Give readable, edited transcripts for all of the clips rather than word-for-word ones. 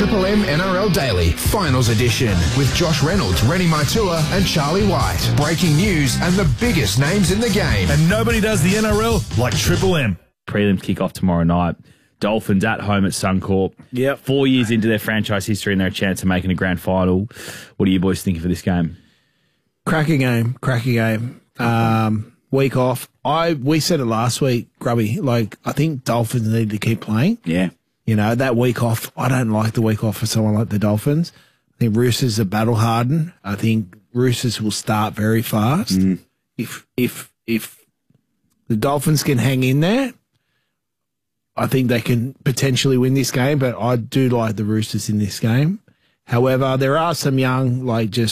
Triple M NRL Daily, Finals Edition, with Josh Reynolds, Rennie Maitua and Charlie White. Breaking news and the biggest names in the game. And nobody does the NRL like Triple M. Prelims kick off tomorrow night. Dolphins at home at Suncorp. Yep. 4 years into their franchise history and their chance of making a grand final. What are you boys thinking for this game? Cracking game. Week off. We said it last week, Grubby. I think Dolphins need to keep playing. Yeah. You know, that week off, I don't like the week off for someone like the Dolphins. I think Roosters are battle hardened. I think Roosters will start very fast. If the Dolphins can hang in there, I think they can potentially win this game, but I do like the Roosters in this game. However, there are some young,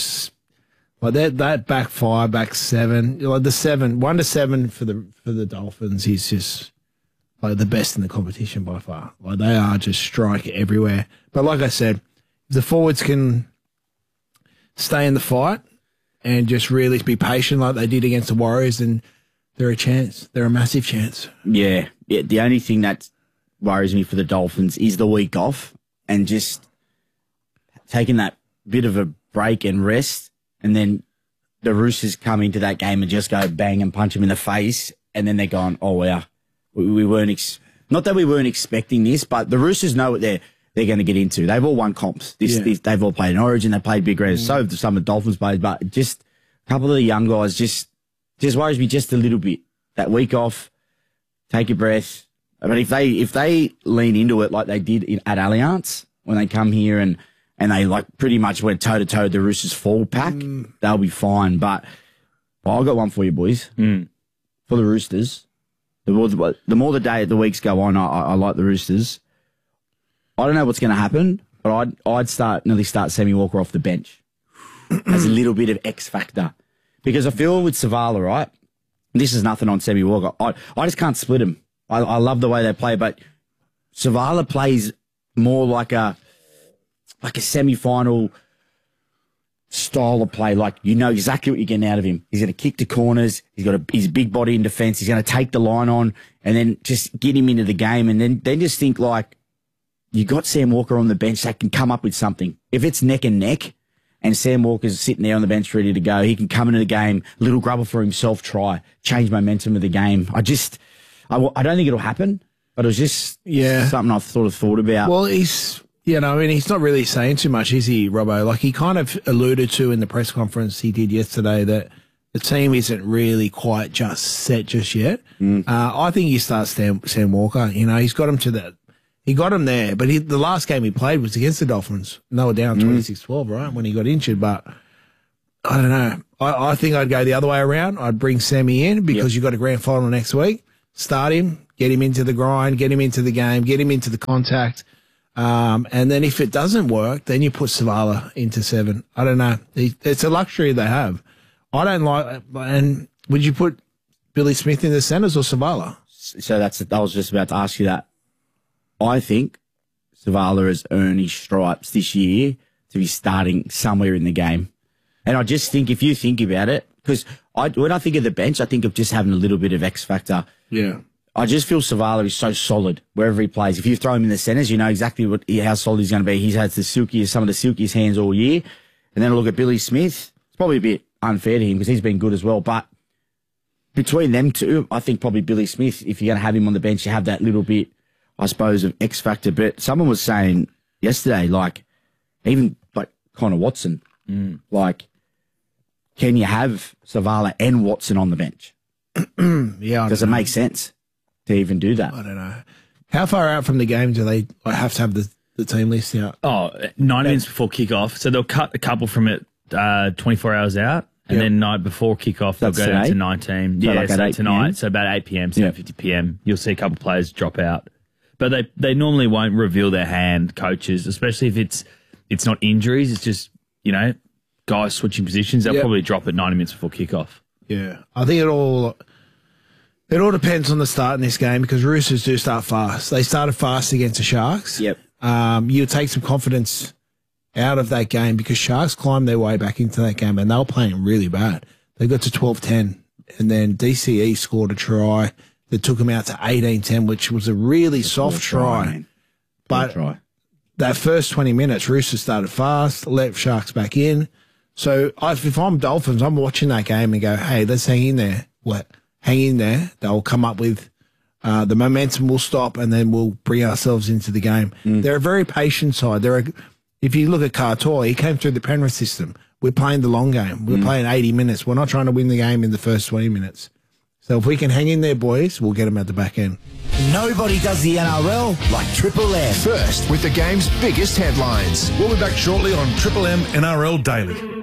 that back five, back seven, the 1 to 7 for the Dolphins is just the best in the competition by far. They are just strike everywhere. But like I said, if the forwards can stay in the fight and just really be patient like they did against the Warriors, then they're a chance. They're a massive chance. Yeah. The only thing that worries me for the Dolphins is the week off and just taking that bit of a break and rest, and then the Roosters come into that game and just go bang and punch them in the face, and then they're going, oh, wow. We weren't not that we weren't expecting this, but the Roosters know what they're going to get into. They've all won comps. They've all played in Origin. They played big rounds. So have some of the Dolphins played, but just a couple of the young guys just worries me just a little bit. That week off, take a breath. But if they lean into it like they did at Allianz when they come here and they pretty much went toe to toe with the Roosters full pack, they'll be fine. But I've got one for you, boys. For the Roosters. The more the weeks go on, I like the Roosters. I don't know what's going to happen, but I'd nearly start Sammy Walker off the bench as a little bit of X factor, because I feel with Savala, right? This is nothing on Sammy Walker. I just can't split him. I love the way they play, but Savala plays more like a semi-final style of play. You know exactly what you're getting out of him. He's going to kick to corners. He's got his big body in defence. He's going to take the line on and then just get him into the game. And then just think you got Sam Walker on the bench that can come up with something. If it's neck and neck and Sam Walker's sitting there on the bench ready to go, he can come into the game, little grubber for himself, try, change momentum of the game. I don't think it'll happen, but it was just something I've sort of thought about. Well, he's not really saying too much, is he, Robbo? He kind of alluded to in the press conference he did yesterday that the team isn't really quite just set just yet. I think he starts Sam Walker. He's got him to that. He got him there, but the last game he played was against the Dolphins. They were down 26-12, right, when he got injured. But I don't know. I think I'd go the other way around. I'd bring Sammy in because you've got a grand final next week. Start him, get him into the grind, get him into the game, get him into the contact. And then if it doesn't work, then you put Savala into 7. I don't know. It's a luxury they have. I don't like. And would you put Billy Smith in the centres or Savala? So I was just about to ask you that. I think Savala has earned his stripes this year to be starting somewhere in the game. And I just think, if you think about it, because when I think of the bench, I think of just having a little bit of X factor. Yeah. I just feel Savala is so solid wherever he plays. If you throw him in the centres, you know exactly how solid he's going to be. He's had some of the silkiest hands all year. And then I look at Billy Smith. It's probably a bit unfair to him because he's been good as well. But between them two, I think probably Billy Smith, if you're going to have him on the bench, you have that little bit, I suppose, of X factor. But someone was saying yesterday, even Connor Watson, can you have Savala and Watson on the bench? Does it make sense to even do that? I don't know. How far out from the game do they have to have the team list out? 90 minutes before kickoff. So they'll cut a couple from it 24 hours out. And then night before kickoff, they'll go down to 19. So so tonight. PM? So about 8 p.m., 7:50 p.m., you'll see a couple of players drop out. But they normally won't reveal their hand, coaches, especially if it's not injuries. It's just, guys switching positions. They'll probably drop at 90 minutes before kickoff. Yeah. I think it all depends on the start in this game because Roosters do start fast. They started fast against the Sharks. Yep. You take some confidence out of that game because Sharks climbed their way back into that game and they were playing really bad. They got to 12-10 and then DCE scored a try that took them out to 18-10, which was a really soft try. But that first 20 minutes, Roosters started fast, let Sharks back in. So if I'm Dolphins, I'm watching that game and go, hey, let's hang in there. Hang in there. They'll come up with the momentum will stop and then we'll bring ourselves into the game. They're a very patient side. If you look at Katoa, he came through the Penrith system. We're playing the long game. We're playing 80 minutes. We're not trying to win the game in the first 20 minutes. So if we can hang in there, boys, we'll get them at the back end. Nobody does the NRL like Triple M. First with the game's biggest headlines. We'll be back shortly on Triple M NRL Daily.